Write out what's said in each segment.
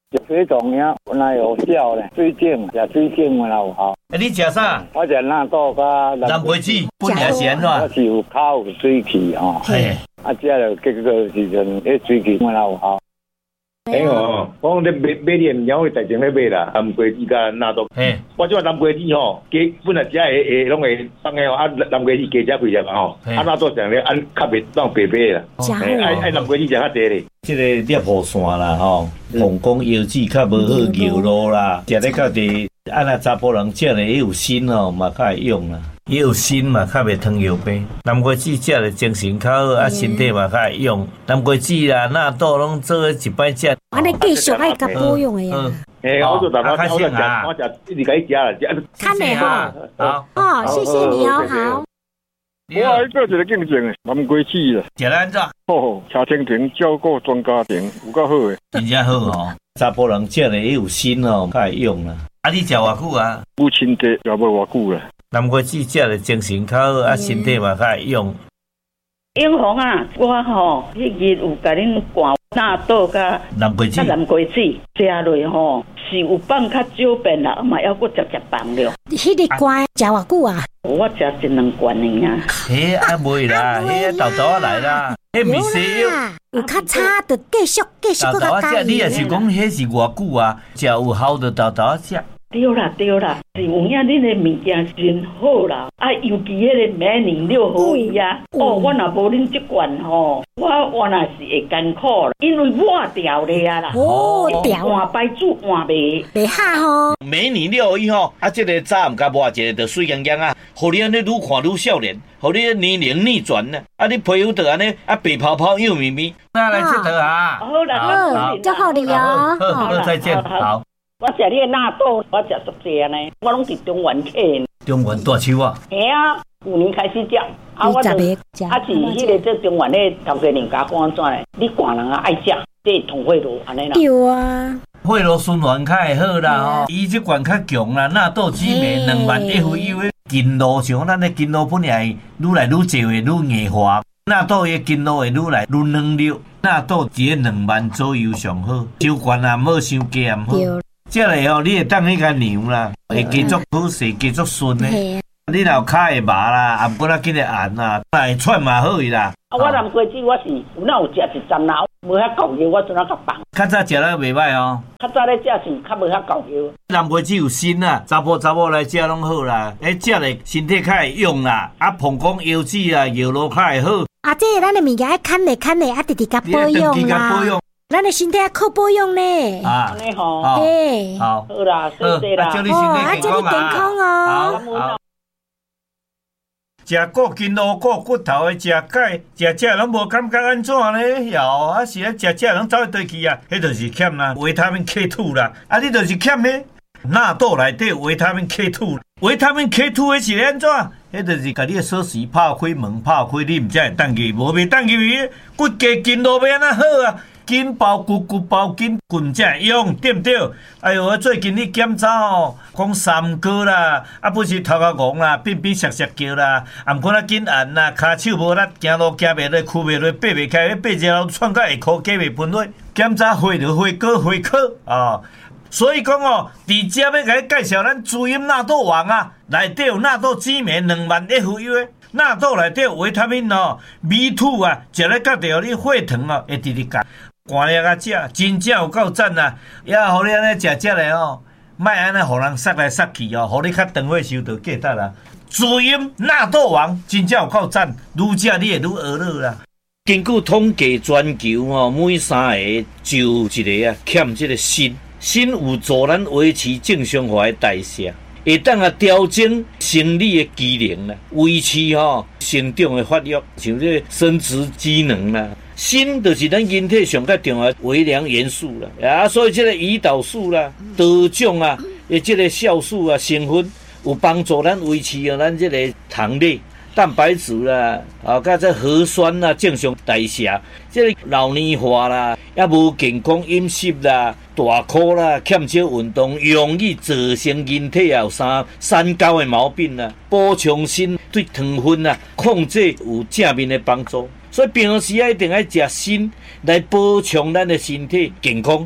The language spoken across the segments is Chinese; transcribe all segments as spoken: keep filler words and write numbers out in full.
食水肿呀，那有效咧，水肿食水肿嘛有效。 啊，你食啥？ 我食纳豆甲蓝莓子，本也是安怎？ 我是有口有水气吼。 嘿， 啊，食了结果时阵，迄水气嘛有效。 哎吼，我讲你买买点鸟会大前咧买啦，蓝莓子甲纳豆。 嘿， 我即个蓝莓子吼，加本来食下下拢会放个吼，啊蓝莓子加食几只嘛吼，啊纳豆上咧按较袂当白白啦。哎，爱爱蓝莓子食较济咧。 即个裂雨线啦吼，膀胱腰子较无好腰路啦，食咧较济，啊那查甫人食咧有锌吼，嘛较会用啦。也有锌嘛，较袂糖尿病。蓝莓子食了精神较好，啊身体嘛较会用。蓝莓子啦、纳豆拢做一摆食。 安尼继续爱甲保养的呀。 诶，我做大家我食，我食一直甲伊食啦，食。 看你哈，好哦，谢谢你哦，好。 我还个一个竞争诶，蓝莓子啦， 食安怎？ 哦，茶蜻蜓照顾专家庭有够好诶， 真正好哦。查甫人食咧也有锌哦，较会用啦。啊，你食偌久啊？ 母亲节也无偌久啦。 蓝莓子食咧精神较好，啊身体嘛较会用。 英红啊，我吼迄日有甲恁灌纳豆甲蓝莓子， 蓝莓子食落吼是有放较少遍啦，嘛还佫食食饭了。 迄个罐食偌久啊？ 我食一两罐的呀。 嘿，啊袂啦，迄豆豆来啦，迄咪西药。 有较差就继续继续搁较加。 你也是讲迄是偌久啊？食有效就豆豆食。 对啦对啦，是有影恁的物件真好啦，啊尤其迄个美年六合一啊，哦我若无恁即罐吼，我我若是会艰苦啦，因为我调咧啊啦， 哦调换牌子换袂袂好吼。 美年六合一吼，啊这个早毋甲抹一个就水莹莹啊，互你安尼愈看愈少年，互你年龄逆转呢，啊你皮肤就安尼啊白泡泡幼咪咪，那来佚佗啊！ 好啦， 好，祝福你哦， 好，好，再见，好。 我食你的纳豆，我食足济安尼，我拢是中原客。 中原大树啊？ 嘿啊，旧年开始食，啊我就啊是迄个做中原的头家娘家讲安怎嘞？你寒人啊爱食，这通血路安尼啦。 对啊。 血路循环较会好啦吼，伊即罐较强啦，纳豆紫莓两万 F U 的筋路像咱的筋路本来愈来愈侪会愈硬化，纳豆的筋路会愈来愈软溜，纳豆伫个两万左右上好，伤悬也毋好，伤低也毋好。这个吼，你会当迄个牛啦，会继续好势，继续顺咧。你若有骹会麻啦，也毋过咱紧个按啦，会喘嘛好伊啦。 啊，我蓝莓子我是有哪有食一针啦，无遐够药，我阵啊较放。 较早食了袂歹哦。 较早咧食是较无遐够药。 蓝莓子有锌啦，查甫查某来食拢好啦，迄食咧身体较会用啦，啊膀胱腰子啊腰路较会好。啊， 这咱的物件爱看咧看咧，啊，直直甲保养啦。咱的身体要靠保养呢。 啊， 安尼吼， 嘿， 好， 好啦，谢谢啦， 祝你身体健康啊，祝你健康哦。 好。食果筋路果骨头的，食钙，食食拢无感觉安怎呢？哟，啊是啊，食食拢走去倒去啊，迄就是欠啦维他命 K 二 啦，啊你就是欠迄纳豆内底维他命 K 二，维他命 K 二 迄是安怎？迄就是甲你的锁匙拍开门拍开，你毋才会当去，无袂当去去，骨骼筋路要安怎好啊？筋包骨骨包筋，筋才会用，对不对？哎呦，我最近你检查哦，讲三高啦，啊不是头壳戆啦，变变涩涩叫啦，啊毋过咱紧按啦，骹手无力，行路行袂落，屈袂落，爬袂开，爬一路喘到下箍，加袂分落，检查血就血高血可啊。所以讲哦，伫遮要甲你介绍咱滋阴纳豆王啊，内底有纳豆紫莓两万 F U 的。纳豆内底有维他命哦 ，B 二 啊，食咧甲着你血糖哦会直直降。寒了啊食，真正有够赞啊！也互你安尼食食咧哦，莫安尼互人塞来塞去哦，互你较长火收就记得啦。滋阴纳豆王真正有够赞，愈食你会愈饿乐啦。根据统计全球哦，每三个就有一个啊欠这个锌，锌有助咱维持正常化的代谢。会当啊调整生理的机能啦，维持吼成长的发育，像这生殖机能啦。锌就是咱人体上较重要的微量元素啦，啊，所以这个胰岛素啦、多种啊，诶，这个酵素啊成分有帮助咱维持啊咱这个糖类、蛋白质啦，啊，甲这核酸啦正常代谢，这个老年化啦，也无健康饮食啦。大箍啦，欠少运动，容易造成人体也有三三高的毛病啦。补充锌对糖分啊控制有正面的帮助，所以平时啊一定要食锌来补充咱的身体健康。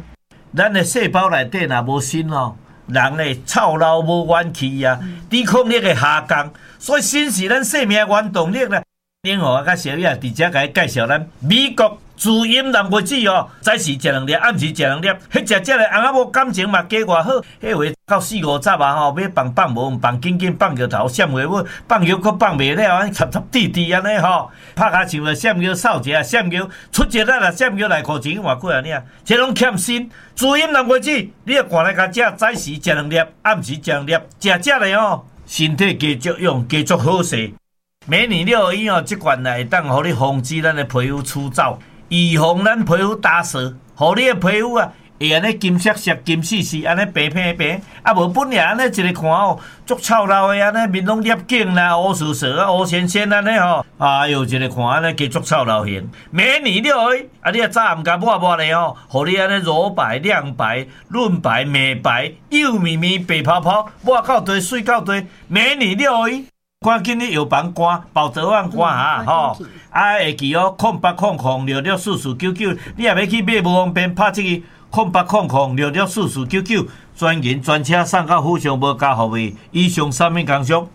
咱的细胞内底若无锌哦，人的操劳无元气啊，抵抗力会下降，所以锌是咱生命原动力啦。另外，甲小叶伫遮甲伊介绍咱美国自饮蓝莓子哦，早时食两粒，暗时食两粒，迄只只的翁仔某感情嘛加偌好，迄回到四五十啊吼，要放放无，放紧紧放摇头，闪回尾，放摇佫放袂了，安插插滴滴安尼吼，拍骹球啊，闪摇扫一下，闪摇出一力啊，闪摇内裤钱偌几啊呢？这拢欠锌，自饮蓝莓子，你要赶来甲食，早时食两粒，暗时食两粒，食食的哦，身体加足用，加足好势。美女六合一哦，即款会当互你防止咱的皮肤粗糙，预防咱皮肤打折，互你的皮肤啊会安尼金闪闪、金丝丝，安尼白平平，啊无本来安尼一个看哦，足臭老的安尼面拢裂景啦、乌丝丝啊、乌鲜鲜安尼吼，哎哟，一个看安尼加足臭老型。美女六合一啊，你啊早暗甲抹抹的哦，互你安尼柔白、亮白、润白、美白、幼咪咪、白泡泡，抹到堆、水到堆，美女六合一。赶紧你药房关，包早晚关哈吼！啊，会记哦，空八空空六六四四九九，你也要去买无方便，拍这个空八空空六六四四九九，专人专车送到府上无加服务。以上三名工商。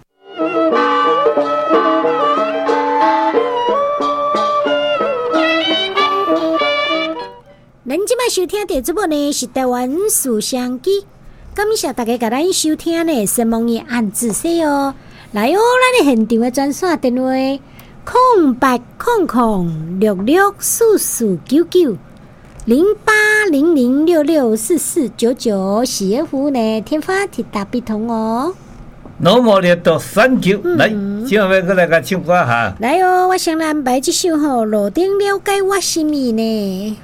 咱即摆收听的节目呢是台湾思想机，感谢大家甲咱收听呢，希望伊按仔细哦。来哦，咱的现场的专线电话：空八空空六六四四九九零八零零六六四四九九。喜悦服务呢，天发铁打必通哦。 老莫列到三九，来，今下要过来甲唱歌哈。 来哦，我先来安排这首吼，路顶了解我心意呢。